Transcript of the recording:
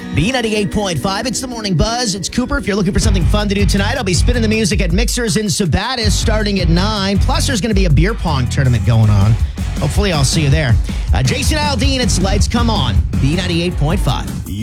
B98.5, it's the Morning Buzz. It's Cooper. If you're looking for something fun to do tonight, I'll be spinning the music at Mixers in Sabattis starting at 9. Plus, there's going to be a beer pong tournament going on. Hopefully, I'll see you there. Jason Aldean, it's Lights Come On, B98.5.